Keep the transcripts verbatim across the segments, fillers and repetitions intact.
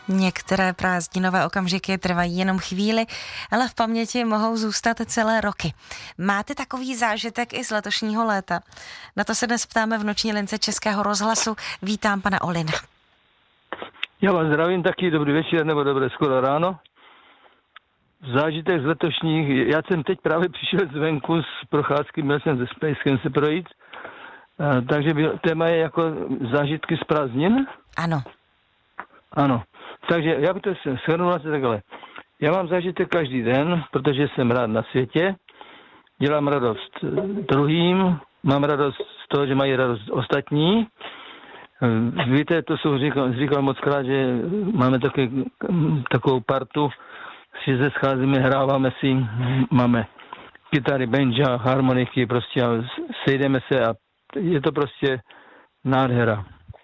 Některé prázdninové okamžiky trvají jenom chvíli, ale v paměti mohou zůstat celé roky. Máte takový zážitek i z letošního léta? Na to se dnes ptáme v noční lince Českého rozhlasu. Vítám pana Olina. Já vás zdravím taky, dobrý večer nebo dobré skoro ráno. Zážitek z letošních, já jsem teď právě přišel zvenku z procházky, měl jsem se Spejskem se projít, takže téma je jako zážitky z prázdnin? Ano. Ano, takže já bych to shrnul asi takhle. Já mám zážitek každý den, protože jsem rád na světě, dělám radost druhým, mám radost z toho, že mají radost ostatní. Víte, to jsou říkal, říkal moc krát, že máme taky, takovou partu, si se scházíme, hráváme si, máme kytary, banjo, harmoniky, prostě sejdeme se a je to prostě nádhera.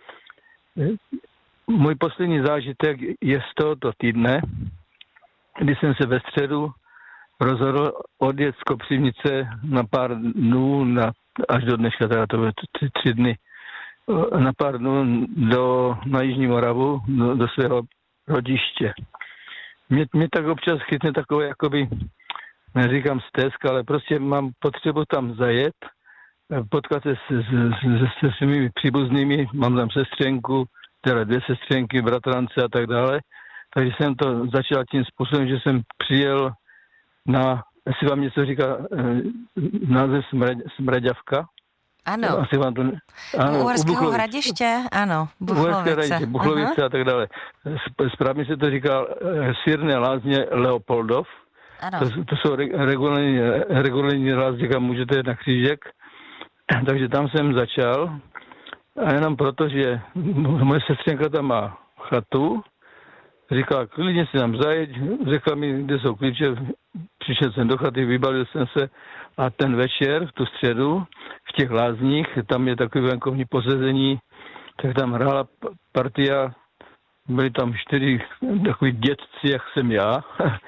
Můj poslední zážitek je z tohoto týdne, kdy jsem se ve středu rozhodl odjet z Kopřivnice na pár dnů, na, až do dneška, teda to bylo tři, tři dny, na pár dnů do, na Jižní Moravu, do, do svého rodiště. Mě, mě tak občas chytne takové, jakoby, neříkám stesk, ale prostě mám potřebu tam zajet, potkat se se, se, se svými příbuznými, mám tam sestřenku, teda dvě sestřenky, bratrance a tak dále. Takže jsem to začal tím způsobem, že jsem přijel na, jestli vám něco říká název Smrad, Smraďavka. Ano. Asi vám to, ano, u Uherského Hradiště, ano, Buchlovice. Buchlovice a tak dále. Správně se to říká Sýrné lázně Leopoldov. Ano. To, to jsou regulární, regulární lázně, kam můžete jít na křížek. Takže tam jsem začal. A jenom proto, že moje sestřenka tam má chatu, říkala, klidně si tam zajeď, řekla mi, kde jsou klíče, přišel jsem do chaty, vybalil jsem se a ten večer, v tu středu, v těch lázních, tam je takový venkovní posezení, tak tam hrála partia, byli tam čtyři takový dětci, jak jsem já,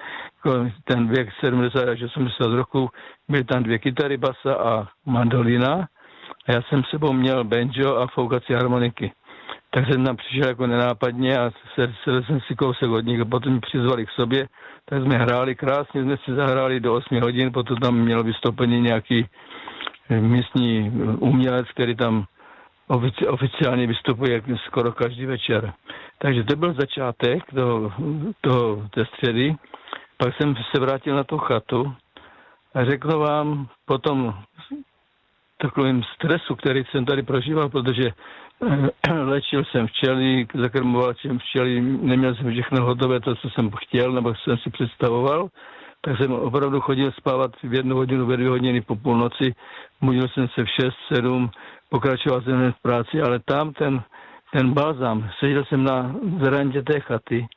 ten věk sedmdesát až osmdesát roků, byly tam dvě kytary, basa a mandolina. A já jsem s sebou měl banjo a foukací harmoniky. Tak jsem tam přišel jako nenápadně a sedl jsem si kousek od nich a potom mi přizvali k sobě. Tak jsme hráli krásně, jsme si zahráli do osmi hodin, potom tam měl vystoupení nějaký místní umělec, který tam ofici, oficiálně vystupuje skoro každý večer. Takže to byl začátek toho, toho, té středy. Pak jsem se vrátil na tu chatu a řeknu vám potom takovým stresu, který jsem tady prožíval, protože léčil jsem včely, zakrmoval jsem včely, neměl jsem všechno hotové, to, co jsem chtěl, nebo jsem si představoval, tak jsem opravdu chodil spávat v jednu hodinu, ve dvě hodiny po půlnoci, budil jsem se v šest, sedm, pokračoval jsem v práci, ale tam ten, ten balzám, seděl jsem na verandě té chaty,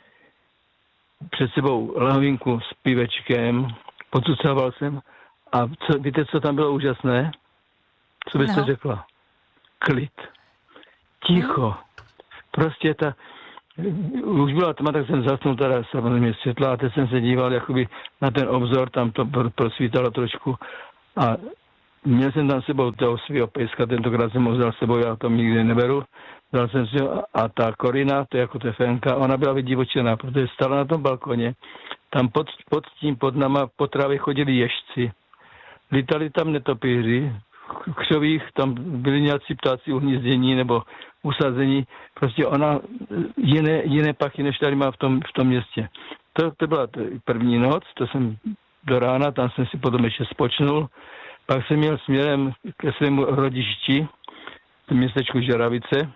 před sebou lahvinku s pivečkem, pocucával jsem a co, víte, co tam bylo úžasné? Co byste no. řekla? Klid. Ticho. Prostě ta... Už byla tma, tak jsem zasnul teda samozřejmě světla a teď jsem se díval jakoby na ten obzor, tam to prosvítalo trošku a měl jsem tam sebou toho svého pejska, tentokrát jsem ho vzal sebou, já to nikdy neberu. Vzal jsem si ho a ta Korina, to je jako tefenka, ona byla vydivočená, protože stála na tom balkoně. Tam pod, pod tím, pod nama, po trávě chodili ježci. Lítali tam netopíři, křových, tam byli nějací ptáci uhnízdění nebo usazení. Prostě ona jiné, jiné pachy, než tady má v tom, v tom městě. To, to byla první noc, to jsem do rána, tam jsem si potom ještě spočnul. Pak jsem měl směrem ke svému rodišti, v městečku Žeravice.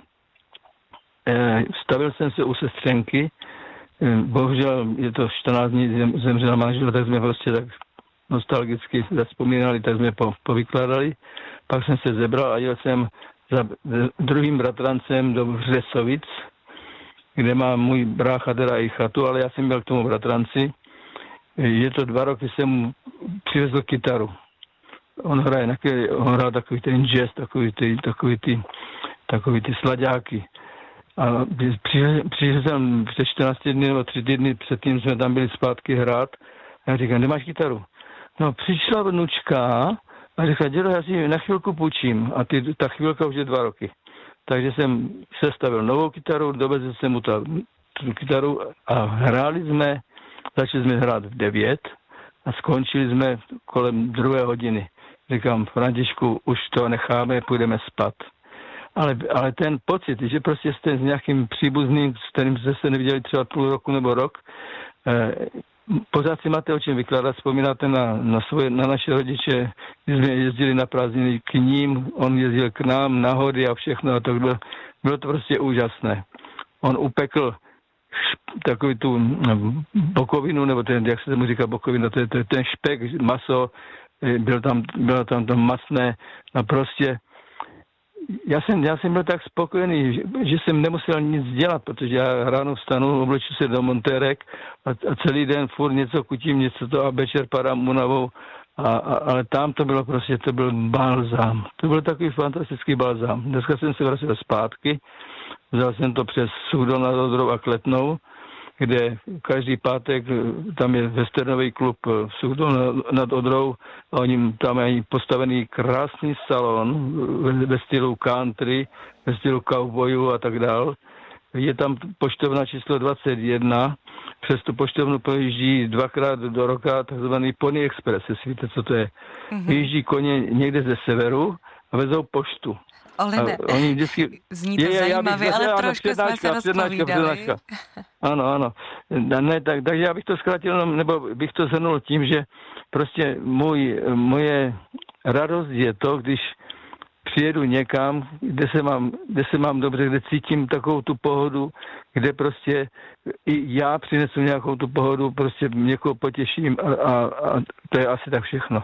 Stavil jsem se u sestřenky. Bohužel je to čtrnáct dní, zemřela manžela, tak jsme prostě tak nostalgicky zavzpomínali, tak jsme po, povykládali. Pak jsem se zebral a jel jsem za druhým bratrancem do Vřesovic, kde má můj brácha teda i chatu, ale já jsem byl k tomu bratranci. Je to dva roky, jsem mu přivezl kytaru. On hraje, nějaký, on hrál takový ten jazz, takový ty, takový ty, takový ty slaďáky. A přišel jsem před čtrnácti dny nebo tři týdny předtím jsme tam byli zpátky hrát. A já říkám, nemáš kytaru? No, přišla vnučka a říkala, dědo, já si na chvilku půjčím. A ty, ta chvilka už je dva roky. Takže jsem sestavil novou kytaru, dovezl jsem mu ta, tu kytaru a hráli jsme, začali jsme hrát v devět a skončili jsme kolem druhé hodiny. Říkám, Františku, už to necháme, půjdeme spát. Ale, ale ten pocit, že prostě jste s nějakým příbuzným, s kterým jste se neviděli třeba půl roku nebo rok, eh, pořád si máte o čem vykládat, vzpomínáte na, na, svoje, na naše rodiče, když jsme jezdili na prázdniny k ním, on jezdil k nám na hory a všechno a to bylo, bylo to prostě úžasné. On upekl takový tu bokovinu, nebo ten, jak se tomu říká bokovina, to je, to je ten špek, maso, byl tam, bylo tam to masné a prostě já jsem, já jsem byl tak spokojený, že, že jsem nemusel nic dělat, protože já ráno vstanu, obleču se do montérek a, a celý den furt něco kutím, něco to a večer padám únavou, a, a, ale tam to bylo prostě, to byl balzám. To byl takový fantastický balzám. Dneska jsem se vracel zpátky, vzal jsem to přes Suchdol nad Odrou a Kletnou, kde každý pátek tam je westernový klub v Suchdol nad Odrou a oni tam mají postavený krásný salon ve stylu country, ve stylu cowboyů a tak dál. Je tam poštovna číslo dvacet jedna, přes tu poštovnu projíždí dvakrát do roka takzvaný Pony Express, jestli víte, co to je. Mm-hmm. Vyjíždí koně někde ze severu a vezou poštu. Olene, oni vždycky... zní to je, zajímavě, ale ano, trošku jsme se rozpovídali. Ano, ano. Ne, tak, takže já bych to zkrátil, nebo bych to shrnul tím, že prostě můj, moje radost je to, když přijedu někam, kde se mám, kde se mám dobře, kde cítím takovou tu pohodu, kde prostě i já přinesu nějakou tu pohodu, prostě někoho potěším a, a, a to je asi tak všechno.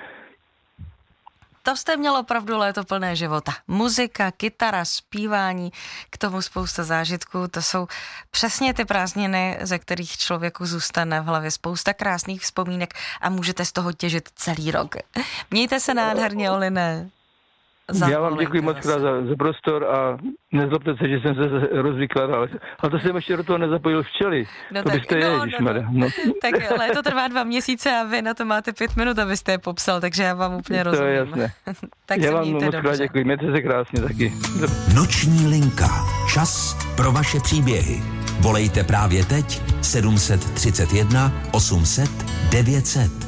To jste měl opravdu léto plné života. Muzika, kytara, zpívání, k tomu spousta zážitků. To jsou přesně ty prázdniny, ze kterých člověku zůstane v hlavě spousta krásných vzpomínek a můžete z toho těžit celý rok. Mějte se nádherně, Oline. Já vám děkuji moc krát za, za prostor a nezlobte se, že jsem se rozvykládal. A to jsem ještě do toho nezapojil včely. No to tak, byste no, je, no, no. no. Tak léto trvá dva měsíce a vy na to máte pět minut, abyste je popsal, takže já vám úplně rozumím. To je jasné. Tak já se vám moc krát děkuji, mějte se krásně taky. Noční linka. Čas pro vaše příběhy. Volejte právě teď sedm set třicet jedna osm set devět set.